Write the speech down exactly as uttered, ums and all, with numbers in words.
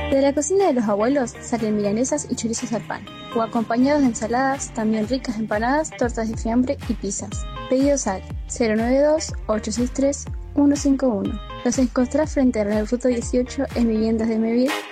De la cocina de los abuelos salen milanesas y chorizos al pan, o acompañados de ensaladas, también ricas empanadas, tortas de fiambre y pizzas. Pedidos al cero nueve dos, ocho seis tres, uno cinco uno. Los encontrás frente a Real Fruto dieciocho en Viviendas de Mevir